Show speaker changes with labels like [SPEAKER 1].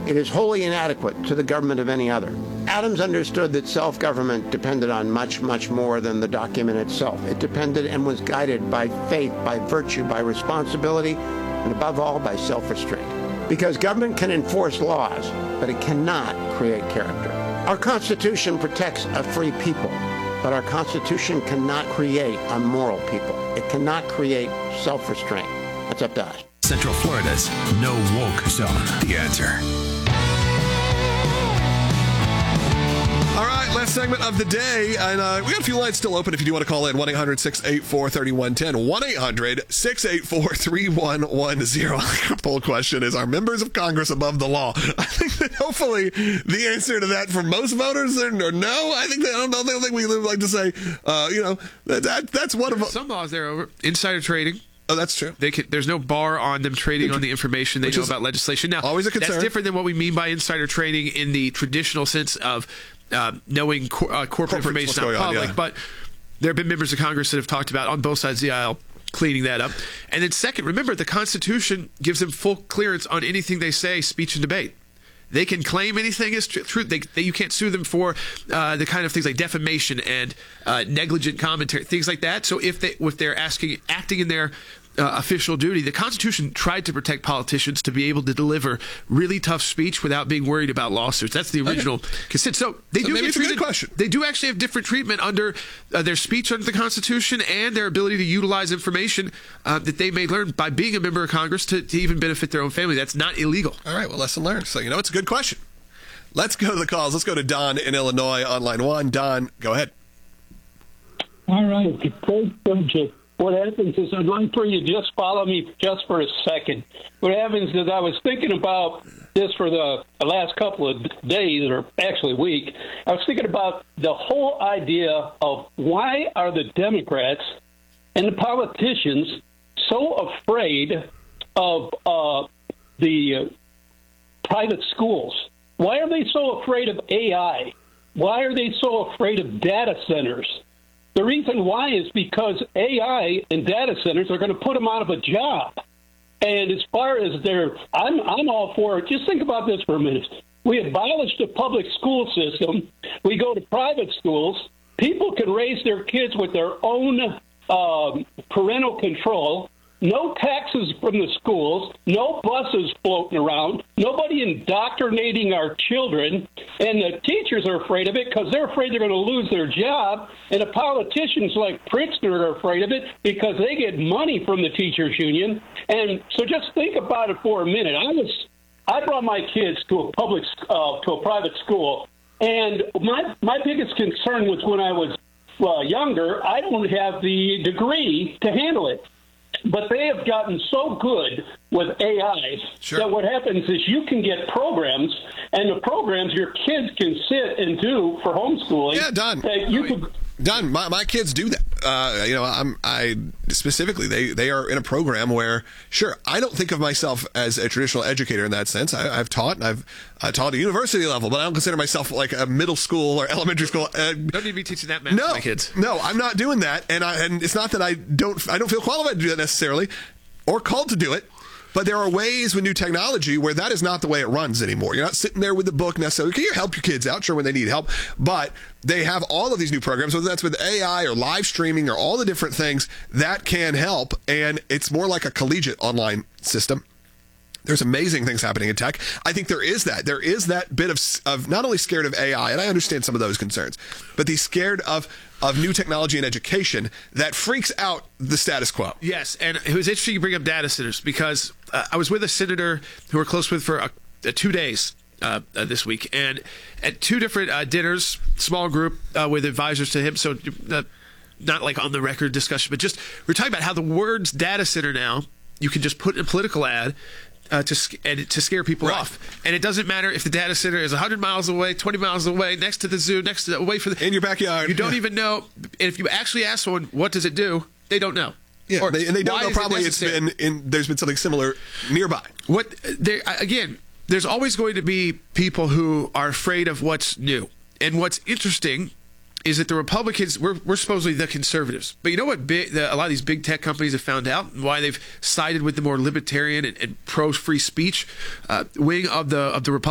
[SPEAKER 1] It is wholly inadequate to the government of any other. Adams understood that self-government depended on much, much more than the document itself. It depended and was guided by faith, by virtue, by responsibility, and above all, by self-restraint. Because government can enforce laws, but it cannot create character. Our Constitution protects a free people, but our Constitution cannot create a moral people. It cannot create self-restraint. That's up to us.
[SPEAKER 2] Central Florida's No Woke Zone. The Answer.
[SPEAKER 3] All right, last segment of the day, and we got a few lines still open if you do want to call in. 1-800-684-3110. 1-800-684-3110. The poll question is, are members of Congress above the law? I think that hopefully the answer to that for most voters are no. I think they don't think we like to say, that's one of them.
[SPEAKER 4] Some laws there over insider trading.
[SPEAKER 3] Oh, that's true.
[SPEAKER 4] There's no bar on them trading on the information they know about legislation. Now,
[SPEAKER 3] always a concern.
[SPEAKER 4] That's different than what we mean by insider trading in the traditional sense of knowing corporate information out public. Yeah. But there have been members of Congress that have talked about, on both sides of the aisle, cleaning that up. And then second, remember, the Constitution gives them full clearance on anything they say, speech and debate. They can claim anything is true. You can't sue them for the kind of things like defamation and negligent commentary, things like that. So if they're acting in their official duty, the Constitution tried to protect politicians to be able to deliver really tough speech without being worried about lawsuits. That's the original consent. So maybe
[SPEAKER 3] it's a good question.
[SPEAKER 4] They do actually have different treatment under their speech under the Constitution and their ability to utilize information that they may learn by being a member of Congress to even benefit their own family. That's not illegal.
[SPEAKER 3] All right, well, lesson learned. So, it's a good question. Let's go to the calls. Let's go to Don in Illinois on line 1. Don, go ahead.
[SPEAKER 5] All right. Great subject. What happens is, I'd like for you to just follow me just for a second. What happens is, I was thinking about this for the last couple of days, or actually week. I was thinking about the whole idea of why are the Democrats and the politicians so afraid of the private schools? Why are they so afraid of AI? Why are they so afraid of data centers? The reason why is because AI and data centers are going to put them out of a job. And as far as I'm all for it. Just think about this for a minute. We abolished the public school system. We go to private schools. People can raise their kids with their own parental control. No taxes from the schools, no buses floating around, nobody indoctrinating our children, and the teachers are afraid of it because they're afraid they're going to lose their job, and the politicians like Pritzker are afraid of it because they get money from the teachers union. And so just think about it for a minute. I brought my kids to a private school, and my biggest concern was when I was younger, I don't have the degree to handle it. But they have gotten so good with AI that what happens is you can get programs, and the programs your kids can sit and do for homeschooling.
[SPEAKER 3] Yeah, done. My kids do that. I specifically, they are in a program where, sure, I don't think of myself as a traditional educator in that sense. I've taught, and I've taught at university level, but I don't consider myself like a middle school or elementary school.
[SPEAKER 4] Don't need to be teaching that math to my kids.
[SPEAKER 3] No, I'm not doing that, and it's not that I don't feel qualified to do that necessarily, or called to do it. But there are ways with new technology where that is not the way it runs anymore. You're not sitting there with the book necessarily. Can you help your kids out? Sure, when they need help. But they have all of these new programs, whether that's with AI or live streaming or all the different things that can help. And it's more like a collegiate online system. There's amazing things happening in tech. I think there is that bit of not only scared of AI, and I understand some of those concerns, but the scared of new technology and education that freaks out the status quo.
[SPEAKER 4] Yes, and it was interesting you bring up data centers because I was with a senator who we're close with for 2 days this week, and at 2 different dinners, small group with advisors to him, so not like on the record discussion, but just we're talking about how the words data center now, you can just put in a political ad to scare people off. And it doesn't matter if the data center is 100 miles away, 20 miles away, next to the zoo, away from
[SPEAKER 3] in your backyard.
[SPEAKER 4] You don't even know. And if you actually ask someone, what does it do? They don't know.
[SPEAKER 3] Yeah, they don't know. Probably there's been something similar nearby.
[SPEAKER 4] There's always going to be people who are afraid of what's new. And what's interesting is that the Republicans, we're supposedly the conservatives. But you know what a lot of these big tech companies have found out? Why they've sided with the more libertarian and pro-free speech wing of the Republicans?